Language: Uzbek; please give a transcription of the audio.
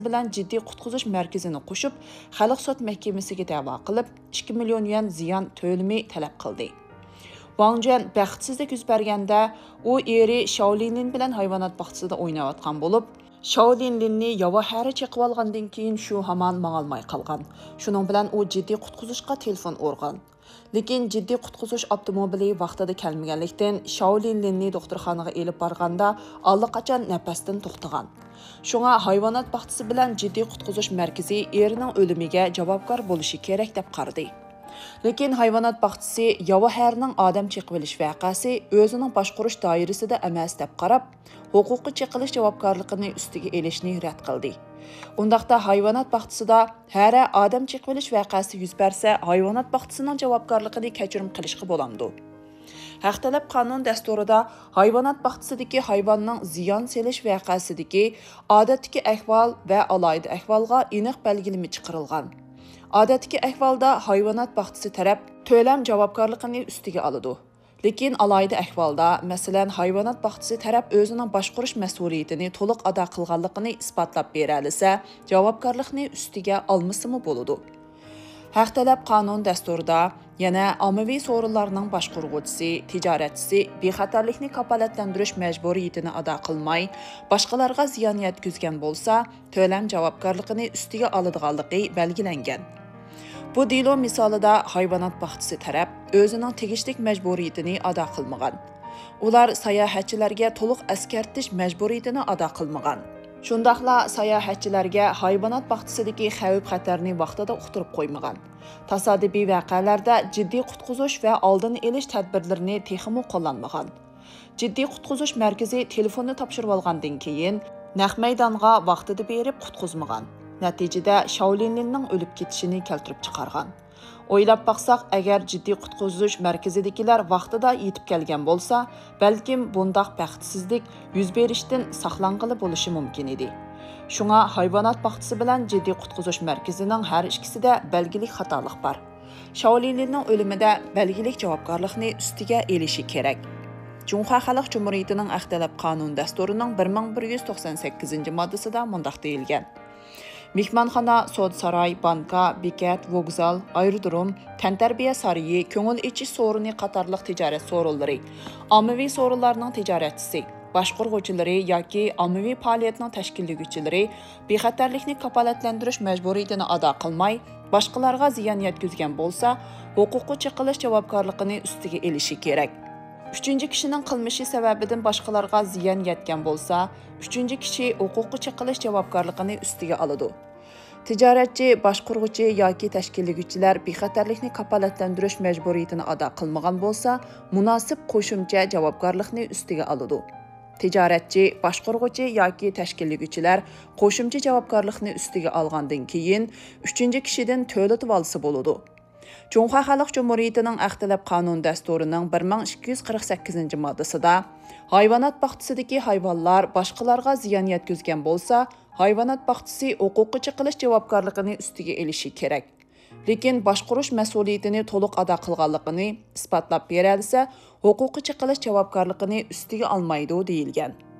bilan jiddiy qutqizish markazini qo'shib, Xalq sud mahkamasiga da'vo qilib, 2 million yuan ziyon to'lami talab qildi. Wang Jian baxtsizlik yuz berganda, u eri Shaolin bilan hayvonot bog'chasida o'ynayotgan bo'lib, Shaolinni yova hari chaqib olgandan keyin shu hamon mang'almay qolgan. Shuning bilan u jiddiy qutqizishga telefon urgan. Lekin jiddiy qutqizish avtomobili vaqtida kelmaganlikdan Shaolinni doktorxonaga elib borganda allaqachon nafasdan to'xtagan. Shunga hayvonot bog'chasi bilan jiddiy qutqizish markazi erining o'limiga javobgar bo'lishi kerak deb qaradi. Lekin hayvonot bog'chasi yova harining odam chaqib olish voqeasi o'zining boshqarish doirasida emas deb qarab, huquqiy chaqilish javobgarligini ustiga elishni rad qildi. Undaqda hayvonot bog'chasida hara odam chaqib olish voqeasi yuz bersa, hayvonot bog'chasining javobgarligini kechirim qilishga bo'lamdi. Haq talab qonun dasturida hayvonot bog'chasidagi hayvonning ziyon selish voqeasidagi odatdagi ahvol va alohida ahvolga aniq belgilama chiqarilgan. Odatdagi ahvolda hayvonot bog'chasi taraf to'lam javobgarligini ustiga oladi. Lekin alohida ahvolda, masalan, hayvonot bog'chasi taraf o'zining boshqarish mas'uliyatini to'liq ado qilganligini isbotlab bera olsa, javobgarlikni ustiga olmasimi bo'ladi. Haq talab qonun dasturida yana ommaviy so'rinlarning boshqaruvchisi, tijoratchisi bexatarlikni kafolatlantirish majburiyatini ado qilmay, boshqalarga ziyon yetkazgan bo'lsa, to'lam javobgarligini ustiga oladiganligi belgilangan. Bu delo misolida hayvonot bog'chasi taraf o'zining tegishli majburiyatini ado qilmagan. Ular sayohatchilarga to'liq eskartish majburiyatini ado qilmagan. Shundaqla sayohatchilarga hayvonot bog'chasidagi xavf-xatarni vaqtida uqtirib qo'ymagan. Tasodifiy voqealarda jiddiy qutqizish va oldini olish tadbirlarini texmo qo'llanmagan. Jiddiy qutqizish markazi telefonni topshirib olgandan keyin naq maydonga vaqtida berib qutqizmagan. Natijada Shaolinning o'lib ketishini keltirib chiqargan. O'ylab baqsaq, agar jiddiy qutqizish markazidagilar vaqtida yetib kelgan bo'lsa, balkim bundaq baxtsizlik yuz berishdan saqlanqili bo'lishi mumkin edi. Shunga hayvonot bog'chasi bilan jiddiy qutqizish markazining har ikkisida belgili xatolik bor. Shaolinning o'limida belgilik javobgarlikni ustiga elishi kerak. Junxo Xalq Jumhuriyatining Axtalab qonun dasturining 1198-moddasida mundaq deyilgan. Mehmonxona, sod saroy, banka, bekat, vokzal, aerodrom, tantarbiya sarayi, ko'ngil ichish so'rini qatorliq tijorat so'rinlari, ommaviy so'rinlarning tijoratchisi, boshqaruvchilari yoki ommaviy faoliyatning tashkillovchilari bexatarlikni kafolatlantirish majburiyatini ado qilmay, boshqalarga ziyon yetkazgan bo'lsa, huquqiy chiqilish javobgarligini ustiga elishi kerak. Uchinchi kishining qilmishi sababidan boshqalarga ziyon yetgan bo'lsa, uchinchi kishi huquqiy chiqilish javobgarligini ustiga oladi. Tijoratchi, boshqaruvchi yoki tashkillovchilar bexatarlikni kafolatlantirish majburiyatini ado qilmagan bo'lsa, munosib qo'shimcha javobgarlikni ustiga oladi. Tijoratchi, boshqaruvchi yoki tashkillovchilar qo'shimcha javobgarlikni ustiga olgandan keyin uchinchi kishidan to'latib olsa bo'ladi. Junxo Xalq Jumhuriyatining Axtalab qonun dasturining 1248-moddasida hayvonot bog'chasidagi hayvonlar boshqalarga ziyon yetkazgan bo'lsa, hayvonot bog'chasi huquqiy chiqilish javobgarligini ustiga elishi kerak. Lekin boshqarish mas'uliyatini to'liq ado qilganligini isbotlab bera olsa, huquqiy chiqilish javobgarligini ustiga olmaydi deyilgan.